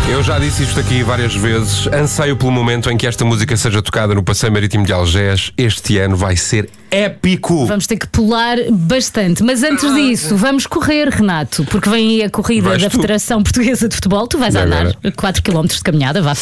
Eu já disse isto aqui várias vezes. Anseio pelo momento em que esta música seja tocada no Passeio Marítimo de Algés. Este ano vai ser épico. Vamos ter que pular bastante. Mas antes disso, vamos correr, Renato, porque vem aí a corrida da Federação Portuguesa de Futebol. Tu vais andar 4 km de caminhada, vá.